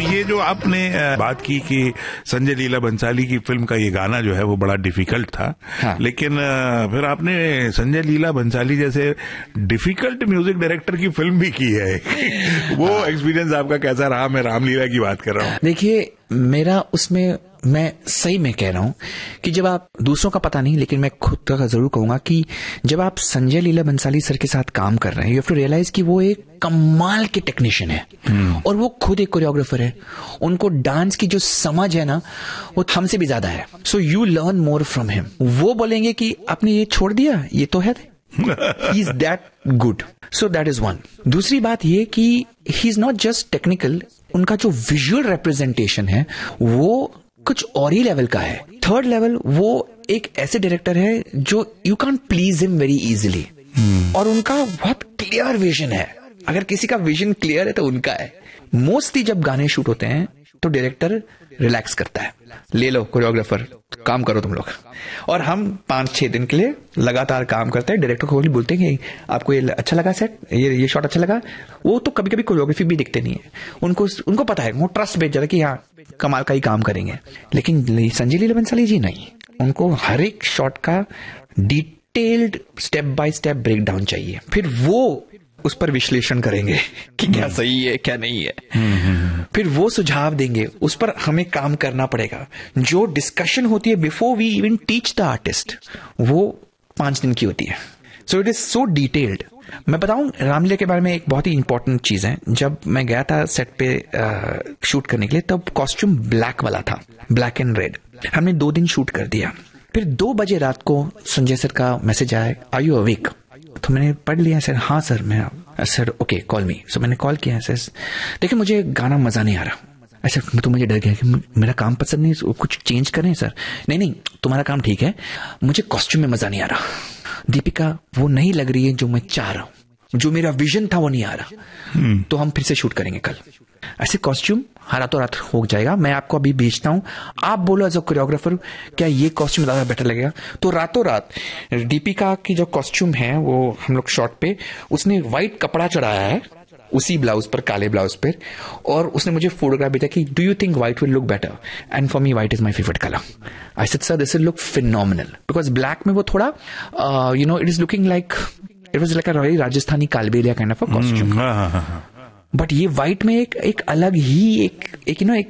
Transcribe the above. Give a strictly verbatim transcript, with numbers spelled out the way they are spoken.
ये जो आपने बात की कि संजय लीला बंसाली की फिल्म का ये गाना जो है वो बड़ा डिफिकल्ट था, हाँ। लेकिन फिर आपने संजय लीला बंसाली जैसे डिफिकल्ट म्यूजिक डायरेक्टर की फिल्म भी की है। वो एक्सपीरियंस आपका कैसा रहा? मैं रामलीला की बात कर रहा हूँ। देखिए, मेरा उसमें, मैं सही में कह रहा हूं कि जब आप, दूसरों का पता नहीं लेकिन मैं खुद का जरूर कहूंगा कि जब आप संजय लीला बंसाली सर के साथ काम कर रहे हैं, यू हैव टू रियलाइज कि वो एक कमाल के टेक्नीशियन है hmm. और वो खुद एक कोरियोग्राफर है। उनको डांस की जो समझ है ना, वो हमसे भी ज्यादा है। So you learn more from him. वो बोलेंगे कि आपने ये छोड़ दिया, ये तो है, he is that good. So that is one. दूसरी बात ये कि he is not just technical, उनका जो विजुअल रिप्रेजेंटेशन है वो कुछ और ही लेवल का है। थर्ड लेवल, वो एक ऐसे डायरेक्टर है जो you can please him very easily, और उनका बहुत क्लियर विजन है। अगर किसी का विजन क्लियर है तो उनका है। मोस्टली जब गाने शूट होते हैं तो डायरेक्टर रिलैक्स करता है, ले लो कोरियोग्राफर, काम करो तुम लोग। और हम पांच छह दिन के लिए लगातार काम करते हैं। डायरेक्टर को बोलते हैं कि आपको ये अच्छा लगा सेट, ये ये शॉट अच्छा लगा। वो तो कभी कभी कोरियोग्राफी भी दिखते नहीं है, उनको उनको पता है, वो ट्रस्ट भेज जाता है कि हाँ कमाल का ही काम करेंगे। लेकिन संजय लीला बंसाली जी नहीं, उनको हर एक शॉट का detailed step by step break down चाहिए। फिर वो उस पर विश्लेषण करेंगे कि क्या सही है क्या नहीं है, फिर वो सुझाव देंगे, उस पर हमें काम करना पड़ेगा। जो डिस्कशन होती है before we even teach the artist, वो पांच दिन की होती है। So it is so detailed. मैं बताऊं, रामलीला के बारे में एक बहुत ही इंपॉर्टेंट चीज है। जब मैं गया था सेट पे आ, शूट करने के लिए, तब कॉस्ट्यूम ब्लैक वाला था, ब्लैक एंड रेड। हमने दो दिन शूट कर दिया। फिर दो बजे रात को संजय सर का मैसेज आया, आर यू अवेक? तो मैंने पढ़ लिया, सर हाँ सर मैं, सर ओके कॉल मी। सो मैंने कॉल किया, सर देखिए मुझे गाना मजा नहीं आ रहा। ऐसा तो मुझे डर गया कि मेरा काम पसंद नहीं, कुछ चेंज करें सर। नहीं नहीं तुम्हारा काम ठीक है, मुझे कॉस्ट्यूम में मजा नहीं आ रहा। दीपिका वो नहीं लग रही है जो मैं चाह रहा हूं, जो मेरा विजन था वो नहीं आ रहा। hmm. तो हम फिर से शूट करेंगे कल। ऐसे कॉस्ट्यूम रातों रात हो जाएगा। मैं आपको अभी भेजता हूं, आप बोलो एज अ कोरियोग्राफर क्या ये कॉस्ट्यूम ज्यादा बेटर लगेगा। तो रातों रात दीपिका की जो कॉस्ट्यूम है, वो हम लोग शॉट पे, उसने व्हाइट कपड़ा चढ़ाया है उसी ब्लाउज पर, काले ब्लाउज पर, और उसने मुझे फोटोग्राफ भेजा कि do you think white will look better? And for me white is my favourite colour. I said sir this will look phenomenal, because black में वो थोड़ा you know it is looking like, it was like a royal Rajasthani Kalbelia kind of a costume. But ये white में एक एक अलग ही एक एक यू नो एक